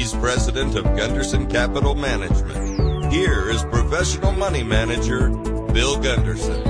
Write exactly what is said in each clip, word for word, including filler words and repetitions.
He's president of Gunderson Capital Management. Here is professional money manager Bill Gunderson.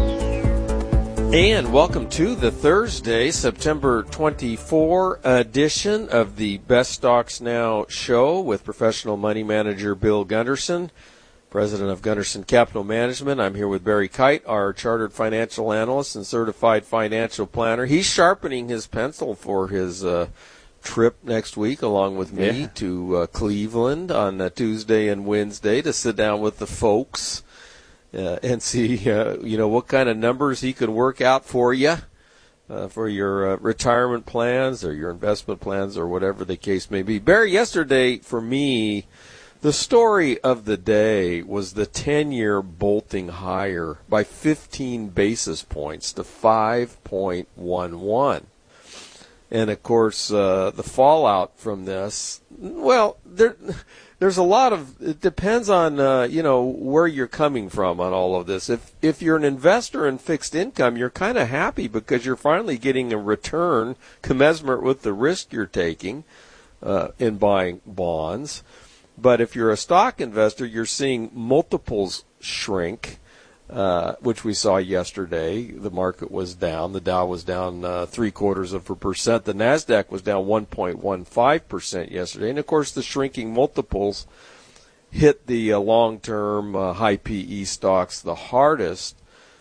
And welcome to the Thursday, September twenty-fourth edition of the Best Stocks Now show with professional money manager Bill Gunderson, president of Gunderson Capital Management. I'm here with Barry Kite, our chartered financial analyst and certified financial planner. He's sharpening his pencil for his uh, trip next week, along with me, yeah. to uh, Cleveland on uh, Tuesday and Wednesday to sit down with the folks uh, and see, uh, you know, what kind of numbers he could work out for you, uh, for your uh, retirement plans or your investment plans or whatever the case may be. Barry, yesterday for me, the story of the day was the ten-year bolting higher by fifteen basis points to five point one one. And, of course, uh, the fallout from this, well, there, there's a lot of, it depends on, uh, you know, where you're coming from on all of this. If if you're an investor in fixed income, you're kind of happy because you're finally getting a return commensurate with the risk you're taking uh, in buying bonds. But if you're a stock investor, you're seeing multiples shrink. Uh, which we saw yesterday. The market was down. The Dow was down uh, three quarters of a percent. The NASDAQ was down one point one five percent yesterday. And, of course, the shrinking multiples hit the uh, long-term uh, high P E stocks the hardest.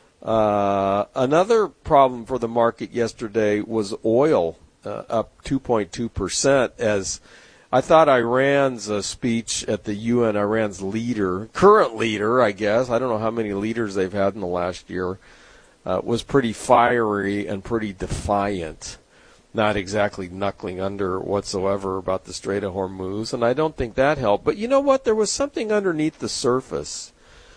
Uh, another problem for the market yesterday was oil, uh, up two point two percent as I thought Iran's uh, speech at the U N, Iran's leader, current leader, I guess, I don't know how many leaders they've had in the last year, uh, was pretty fiery and pretty defiant, not exactly knuckling under whatsoever about the Strait of Hormuz, and I don't think that helped. But you know what? There was something underneath the surface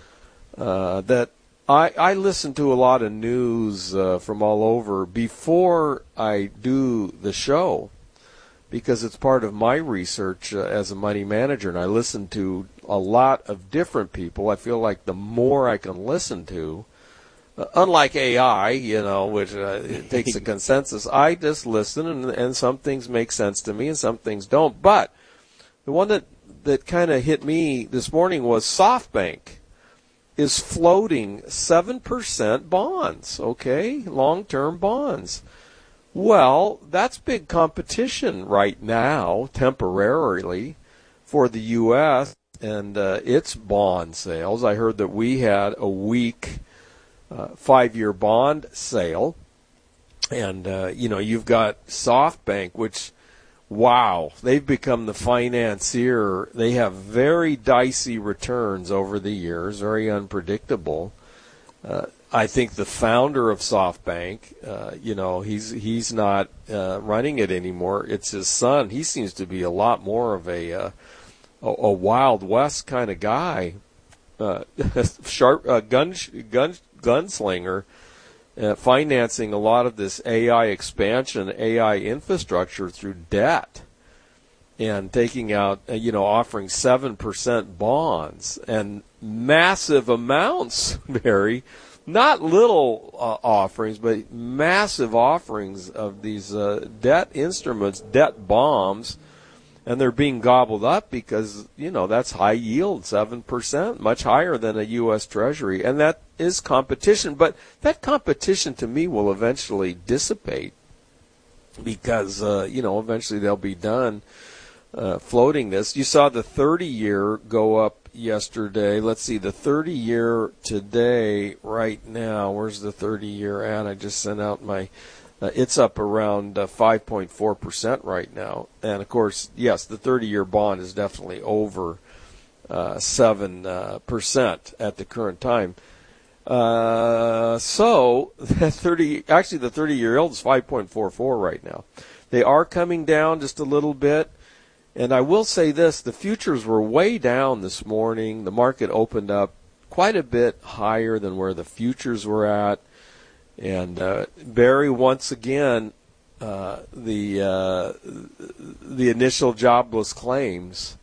uh, that I, I listen to a lot of news uh, from all over before I do the show, because it's part of my research uh, as a money manager, and I listen to a lot of different people. I feel like the more I can listen to, uh, unlike A I, you know, which uh, it takes a consensus, I just listen, and, and some things make sense to me and some things don't. But the one that, that kind of hit me this morning was SoftBank is floating seven percent bonds, okay, long-term bonds. Well, that's big competition right now, temporarily, for the U S and uh, its bond sales. I heard that we had a weak uh, five-year bond sale. And, uh, you know, you've got SoftBank, which, wow, they've become the financier. They have very dicey returns over the years, very unpredictable. Uh, I think the founder of SoftBank, uh, you know, he's he's not uh, running it anymore. It's his son. He seems to be a lot more of a uh, a, a Wild West kind of guy, uh, sharp uh, gun gun gunslinger, uh, financing a lot of this A I expansion, A I infrastructure through debt, and taking out, uh, you know, offering seven percent bonds and massive amounts, Barry. Not little uh, offerings, but massive offerings of these uh, debt instruments, debt bombs, and they're being gobbled up because, you know, that's high yield, seven percent, much higher than a U S Treasury, and that is competition. But that competition, to me, will eventually dissipate because, uh, you know, eventually they'll be done uh, floating this. You saw the thirty-year go up yesterday. Let's see, the thirty-year today, right now, where's the thirty-year at? I just sent out my, uh, it's up around uh, five point four percent right now. And, of course, yes, the thirty-year bond is definitely over uh, seven percent uh, at the current time. Uh, so, the thirty, actually the thirty-year yield is five point four four right now. They are coming down just a little bit. And I will say this, the futures were way down this morning. The market opened up quite a bit higher than where the futures were at. And uh, Barry, once again, uh, the uh, the initial jobless claims,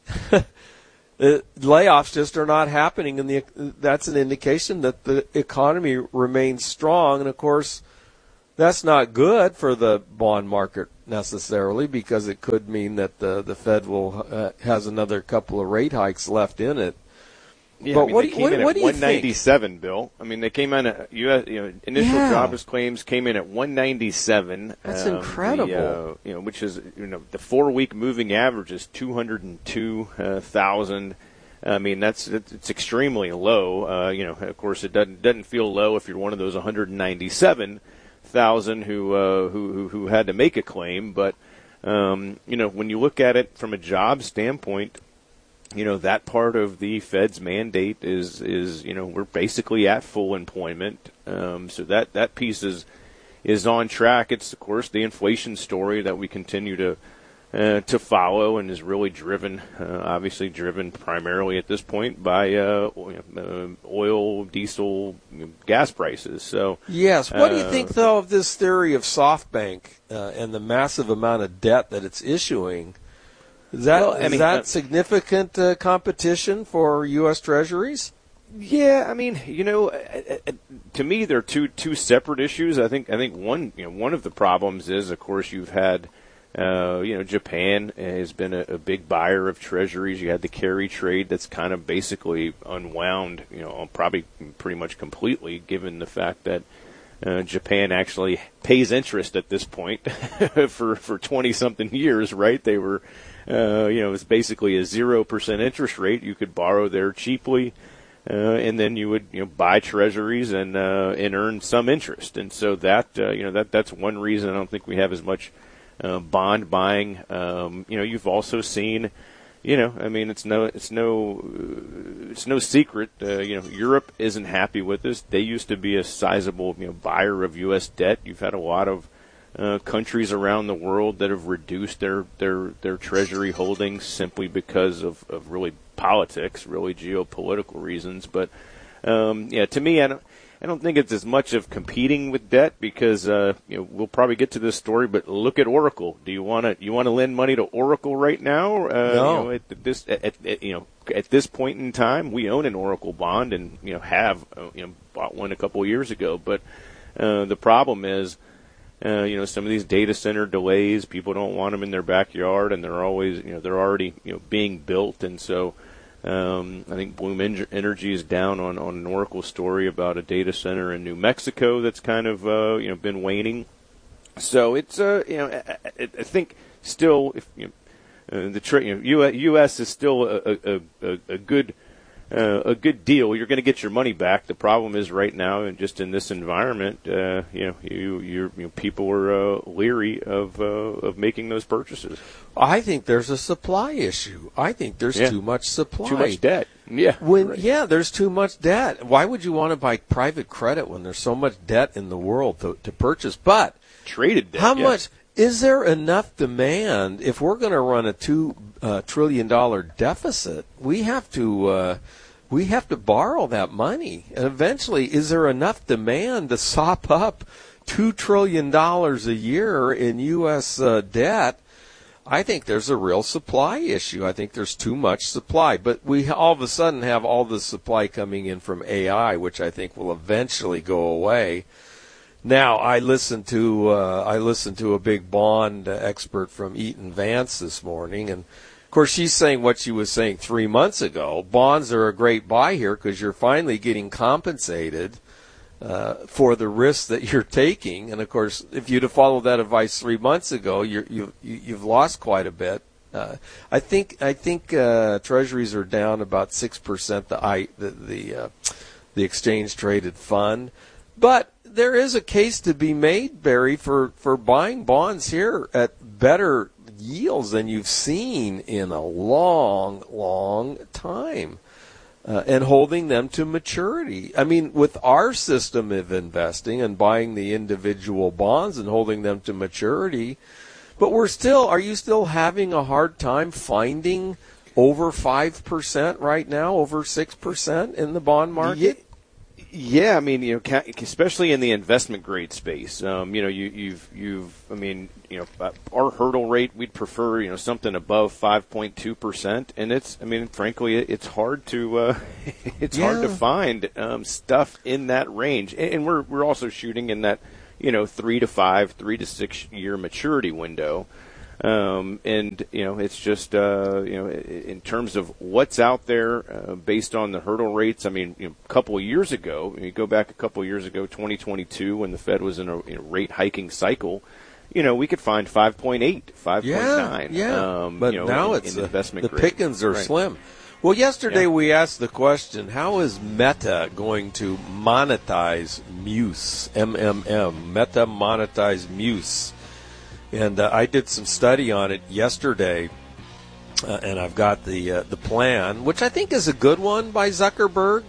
layoffs just are not happening, and the, that's an indication that the economy remains strong. And, of course, that's not good for the bond market necessarily, because it could mean that the the Fed will uh, has another couple of rate hikes left in it. Yeah, but I mean, what they do, came what, in what at do you one ninety-seven, think? Bill. I mean, they came in at U S, you know, initial yeah. jobless claims came in at one ninety-seven. That's um, The, incredible. uh, you know, which is, you know, the four-week moving average is two hundred two thousand. I mean, that's it's extremely low. Uh, you know, of course, it doesn't doesn't feel low if you're one of those one hundred ninety-seven thousand who uh, who, who who had to make a claim. But um, you know, when you look at it from a job standpoint, you know, that part of the Fed's mandate is, is you know, we're basically at full employment. Um, so that, that piece is is on track. It's, of course, the inflation story that we continue to uh, to follow and is really driven, uh, obviously driven primarily at this point by uh, oil, diesel, gas prices. So yes. What uh, do you think, though, of this theory of SoftBank uh, and the massive amount of debt that it's issuing? Is that, well, I mean, is that uh, significant uh, competition for U S Treasuries? Yeah, I mean, you know, uh, uh, to me, they're two two separate issues. I think I think one you know one of the problems is, of course, you've had, uh, you know, Japan has been a, a big buyer of Treasuries. You had the carry trade that's kind of basically unwound, you know, probably pretty much completely, given the fact that uh, Japan actually pays interest at this point for for twenty something years, right? They were. Uh, you know, it was basically a zero percent interest rate. You could borrow there cheaply, uh, and then you would, you know, buy treasuries and uh, and earn some interest. And so that, uh, you know, that that's one reason I don't think we have as much uh, bond buying. Um, you know, you've also seen, you know, I mean, it's no, it's no, it's no secret. Uh, you know, Europe isn't happy with this. They used to be a sizable, you know, buyer of U S debt. You've had a lot of Uh, countries around the world that have reduced their, their, their treasury holdings simply because of, of really politics, really geopolitical reasons. But um, yeah, to me, I don't, I don't think it's as much of competing with debt because uh, you know, we'll probably get to this story. But look at Oracle. Do you want to you want to lend money to Oracle right now? Uh, no. You know, at this at, at, you know at this point in time, we own an Oracle bond and you know have uh, you know bought one a couple of years ago. But uh, the problem is. Uh, you know, some of these data center delays, people don't want them in their backyard, and they're always, you know, they're already, you know, being built. And so um, I think Bloom Energy is down on, on an Oracle story about a data center in New Mexico that's kind of, uh, you know, been waning. So it's, uh, you know, I, I think still, if you know, uh, the tra- you know, U S is still a, a, a, a good Uh, a good deal. You're going to get your money back. The problem is right now, and just in this environment, uh, you know, you, you're, you know, people are uh, leery of uh, of making those purchases. I think there's a supply issue. I think there's yeah. too much supply. Too much debt. Yeah. When right. yeah, there's too much debt. Why would you want to buy private credit when there's so much debt in the world to, to purchase? But traded debt. How yeah. much is there enough demand if we're going to run a two uh, trillion dollar deficit? We have to. Uh, We have to borrow that money. And eventually, is there enough demand to sop up two trillion dollars a year in U S uh, debt? I think there's a real supply issue. I think there's too much supply. But we all of a sudden have all this supply coming in from A I, which I think will eventually go away. Now, I listened to uh, I listened to a big bond expert from Eaton Vance this morning, and of course, she's saying what she was saying three months ago. Bonds are a great buy here because you're finally getting compensated uh, for the risk that you're taking. And, of course, if you'd have followed that advice three months ago, you're, you, you've lost quite a bit. Uh, I think I think uh, treasuries are down about six percent, the, I, the, the, uh, the exchange-traded fund. But there is a case to be made, Barry, for, for buying bonds here at better yields than you've seen in a long, long time, uh, and holding them to maturity. I mean, with our system of investing and buying the individual bonds and holding them to maturity, but we're still, are you still having a hard time finding over five percent right now, over six percent in the bond market? Yeah. Yeah, I mean, you know, especially in the investment grade space, um, you know, you, you've, you've, I mean, you know, our hurdle rate, we'd prefer, you know, something above five point two percent, and it's, I mean, frankly, it's hard to, uh, it's yeah. hard to find um, stuff in that range, and we're we're also shooting in that, you know, three to five, three to six year maturity window. Um, and, you know, it's just, uh, you know, in terms of what's out there uh, based on the hurdle rates. I mean, you know, a couple of years ago, you go back a couple of years ago, twenty twenty-two, when the Fed was in a, in a rate hiking cycle, you know, we could find five point eight, five point nine. Yeah, yeah. Um, but you know, now in, it's in uh, investment the grade. pickings are Right. slim. Well, yesterday Yeah. we asked the question, how is Meta going to monetize Muse, M M M, Meta monetize Muse? And uh, I did some study on it yesterday, uh, and I've got the uh, the plan, which I think is a good one by Zuckerberg.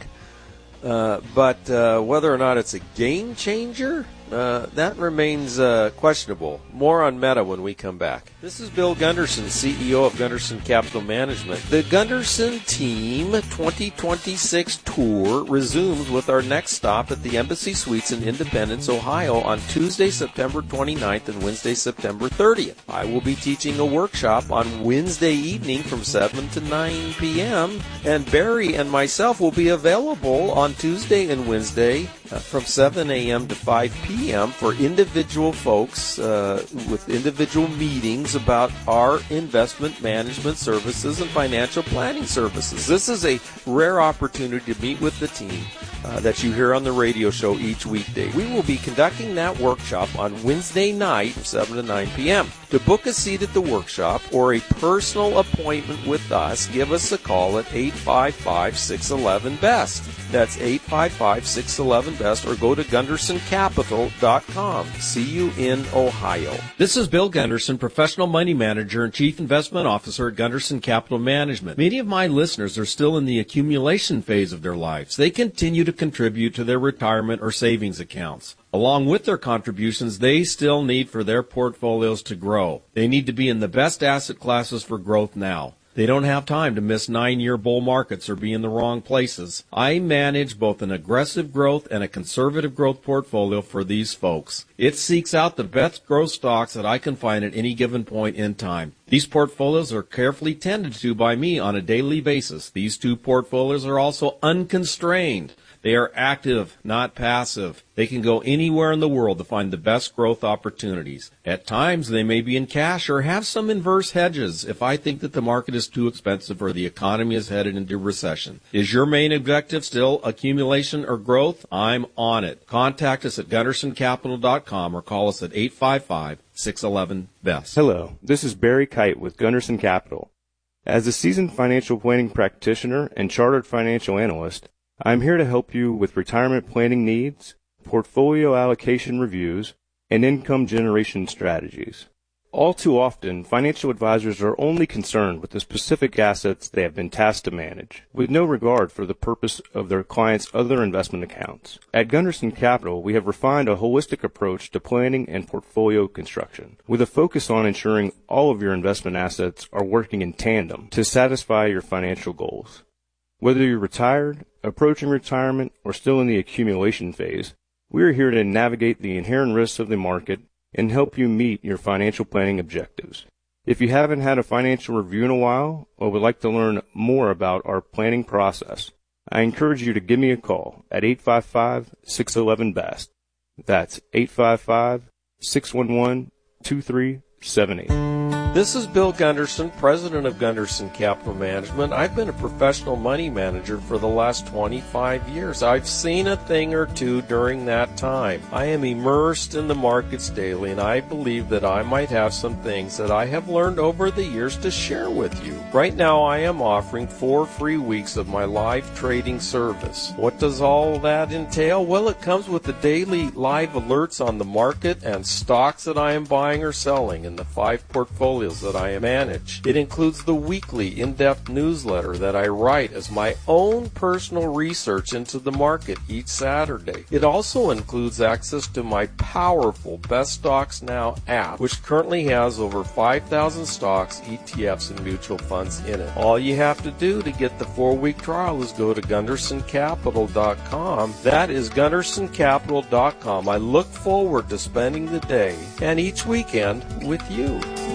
Uh, but uh, whether or not it's a game changer, uh, that remains uh, questionable. More on Meta when we come back. This is Bill Gunderson, C E O of Gunderson Capital Management. The Gunderson Team twenty twenty-six tour resumes with our next stop at the Embassy Suites in Independence, Ohio on Tuesday, September twenty-ninth and Wednesday, September thirtieth. I will be teaching a workshop on Wednesday evening from seven to nine p.m. and Barry and myself will be available on Tuesday and Wednesday uh, from seven a.m. to five p.m. for individual folks uh, with individual meetings about our investment management services and financial planning services. This is a rare opportunity to meet with the team uh, that you hear on the radio show each weekday. We will be conducting that workshop on Wednesday night from seven to nine p.m. To book a seat at the workshop or a personal appointment with us, give us a call at eight five five, six one one, B E S T. That's eight five five, six one one, B E S T, or go to gunderson capital dot com. See you in Ohio. This is Bill Gunderson, Professional Money Manager and Chief Investment Officer at Gunderson Capital Management. Many of my listeners are still in the accumulation phase of their lives. They continue to contribute to their retirement or savings accounts. Along with their contributions, they still need for their portfolios to grow. They need to be in the best asset classes for growth now. They don't have time to miss nine-year bull markets or be in the wrong places. I manage both an aggressive growth and a conservative growth portfolio for these folks. It seeks out the best growth stocks that I can find at any given point in time. These portfolios are carefully tended to by me on a daily basis. These two portfolios are also unconstrained. They are active, not passive. They can go anywhere in the world to find the best growth opportunities. At times, they may be in cash or have some inverse hedges if I think that the market is too expensive or the economy is headed into recession. Is your main objective still accumulation or growth? I'm on it. Contact us at gunderson capital dot com or call us at eight five five, six one one, B E S T. Hello, this is Barry Kite with Gunderson Capital. As a seasoned financial planning practitioner and chartered financial analyst, I'm here to help you with retirement planning needs, portfolio allocation reviews, and income generation strategies. All too often, financial advisors are only concerned with the specific assets they have been tasked to manage, with no regard for the purpose of their clients' other investment accounts. At Gunderson Capital, we have refined a holistic approach to planning and portfolio construction, with a focus on ensuring all of your investment assets are working in tandem to satisfy your financial goals. Whether you're retired, approaching retirement, or still in the accumulation phase, we are here to navigate the inherent risks of the market and help you meet your financial planning objectives. If you haven't had a financial review in a while or would like to learn more about our planning process, I encourage you to give me a call at eight five five, six one one, B E S T. That's eight five five, six one one, two three seven eight. This is Bill Gunderson, president of Gunderson Capital Management. I've been a professional money manager for the last twenty-five years. I've seen a thing or two during that time. I am immersed in the markets daily, and I believe that I might have some things that I have learned over the years to share with you. Right now, I am offering four free weeks of my live trading service. What does all that entail? Well, it comes with the daily live alerts on the market and stocks that I am buying or selling in the five portfolios that I manage. It includes the weekly in-depth newsletter that I write as my own personal research into the market each Saturday. It also includes access to my powerful Best Stocks Now app, which currently has over five thousand stocks, E T Fs, and mutual funds in it. All you have to do to get the four-week trial is go to gunderson capital dot com. That is gunderson capital dot com. I look forward to spending the day and each weekend with you.